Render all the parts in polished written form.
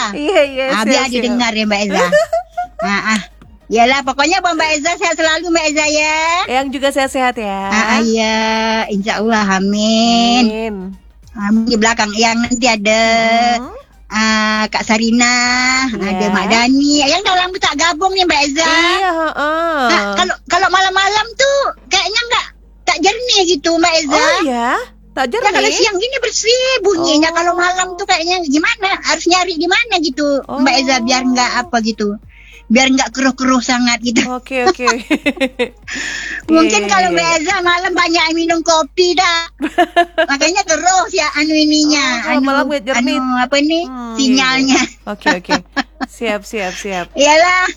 Iya, biar didengar ya Mbak Eza. Yalah, pokoknya Mbak Eza sehat selalu Mbak Eza ya. Yang juga sehat-sehat ya. Iya, insya Allah, amin. Di belakang yang nanti ada Kak Sarina, ada Mak Dani. Yang dalam tu tak gabung ni Mbak Eza. Iya, kalau malam-malam tu kayaknya tak jernih gitu Mbak Eza. Oh ya, tak jernih. Kalau siang gini bersih bunyinya. Kalau malam tu kayaknya gimana? Harus nyari di mana gitu Mbak Eza biar enggak apa gitu. Biar enggak keruh-keruh sangat gitu. Oke. Mungkin kalau Mbak Eza malam banyak minum kopi dah. Makanya terus ya ininya. Malam gak jernih. Apa nih? Sinyalnya. Oke. Siap. Iyalah.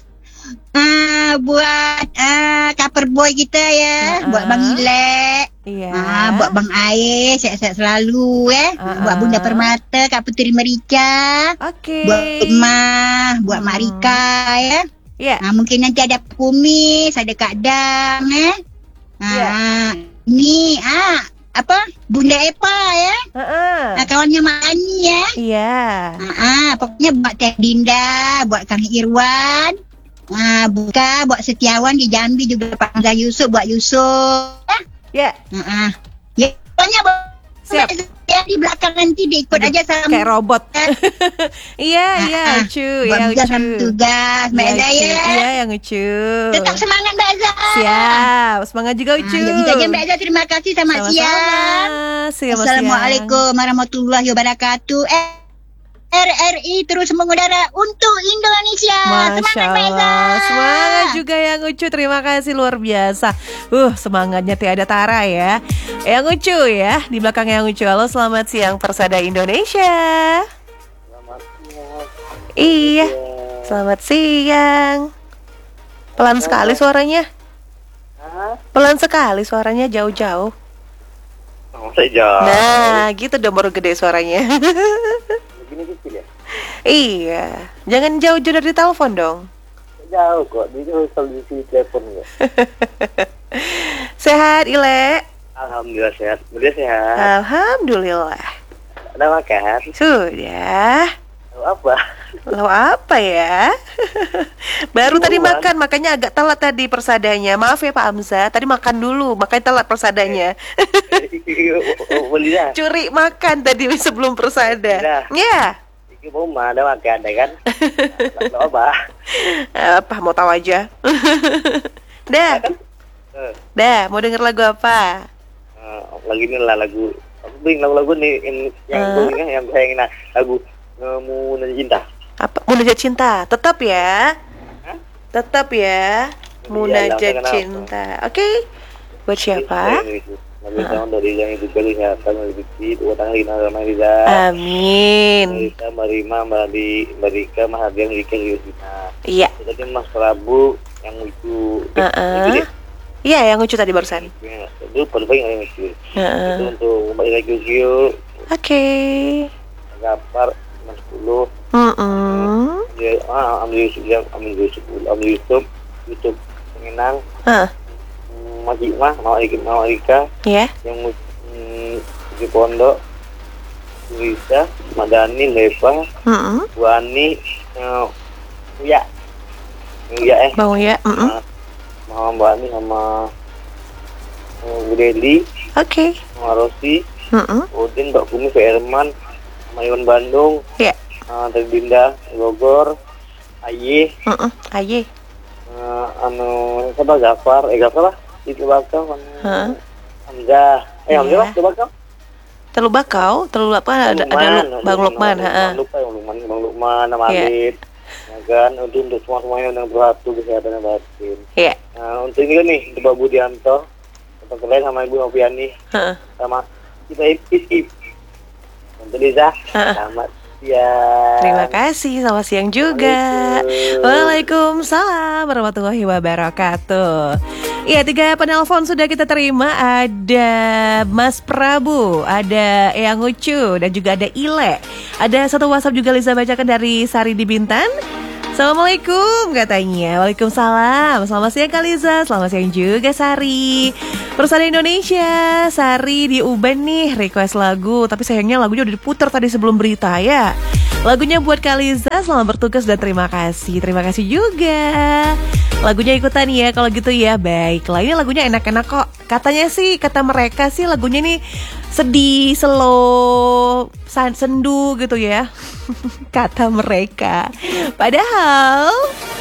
Buat Kaper Boy kita ya. Buat Bang Ile. Iya. Buat Bang Air, sehat-sehat selalu ya. Buat Bunda Permata, Kak Putri Merica. Oke. Buat Mah, buat Mak Rika ya. Iya. Mungkin nanti ada Kumis, ada Kak Dang ya. Ni Bunda Epa ya. Kawannya Mak Ani ya. Iya. Pokoknya buat Teh Dinda, buat Kang Irwan. Buat Setiawan di Jambi juga, Pak Hamzah Yusuf, buat Yusuf. Ya. Ya, pokoknya siap. Ya, di belakang nanti diikut aja sama kayak robot. Iya, Ucu. Buat tugas, Mbak Eza ya. Iya, yang Ucu. Tetap semangat Mbak Eza. Siap, semangat juga Ucu. Jadi saja Mbak Eza, terima kasih, selamat siang. Assalamualaikum warahmatullahi wabarakatuh. RRI terus mengudara untuk Indonesia. Masya Allah. Semangat juga yang Ucu. Terima kasih luar biasa. Semangatnya tiada tara ya. Yang Ucu ya. Di belakang yang Ucu. Halo, selamat siang Persada Indonesia. Selamat siang. Iya. Selamat siang. Pelan sekali suaranya. Pelan sekali suaranya, jauh-jauh. Jauh. Nah, gitu dong, baru gede suaranya. Begini kecil ya? Iya. Jangan jauh-jauh dari telepon dong. Jauh kok, dia harus selalu di telepon ya. Sehat, Ile? Alhamdulillah sehat. Udah sehat. Alhamdulillah. Udah makan? Sudah. Lalu apa ya? Baru tadi makan, makanya agak telat tadi persadanya. Maaf ya Pak Hamzah, tadi makan dulu, makanya telat persadanya. Curi makan tadi sebelum persada. Ya. Iki mau ada makan ya kan? Apa mau tahu aja? Dah, mau denger lagu apa? Lagu ini lah lagu. Aku bing lagu nih yang saya ingin lagu Munajat Cinta. Apa? Munajat Cinta. Tetap ya. Tetap ya. Munajat Cinta. Oke. Buat siapa? Amin. Marika, Marima, Marika, Mahadian, Rika, Yudina. Iya. Tadi Mas Prabu yang lucu. Iya, yang lucu tadi barusan. Itu paling yang lucu. Itu untuk Mbak Ira Gugio. Oke. Gapar 10. Ambil Yusuf, Pengenang. Majimah, mau Ika. Iya. Yang di Pondok, Lisa, Madani, Leva, Wani, Uya. Bang Uya. Sama Mbak Ani sama Bu Deli. Oke. Sama Rosi. Udin, Mbak Kumi, Pak Herman, sama Iwan Bandung. Iya. Tadi Dinda, Bogor, Aye. Aye. Siapa Gafar lah. Itu bakal Hamzah. Hamzah bakal. Teluk Bakau, teluk apa? Ada Bang Lukman. Bang Lukman, nama Alif. Kan untuk semuanya yang berhatu kesehatan batin. Iya. Untuk ini kan nih, untuk Pak Budianto, untuk kalian sama Ibu Noviani, sama kita Ip. Untuk Liza, selamat siang. Terima kasih, selamat siang juga. Waalaikumsalam warahmatullahi wabarakatuh. Iya, 3 penelpon sudah kita terima. Ada Mas Prabu, ada Eyang Ucu, dan juga ada Ile. Ada satu WhatsApp juga Liza bacakan dari Sari di Bintan. Assalamualaikum katanya. Waalaikumsalam. Selamat siang Kak Liza. Selamat siang juga Sari. Terus ada Indonesia, Sari di Uban nih request lagu, tapi sayangnya lagunya udah diputar tadi sebelum berita ya. Lagunya buat Kaliza, selamat bertugas dan terima kasih. Terima kasih juga. Lagunya ikutan ya kalau gitu ya. Baiklah, ini lagunya enak-enak kok. Katanya sih, kata mereka sih lagunya nih sedih, slow, sendu gitu ya. Kata mereka. Padahal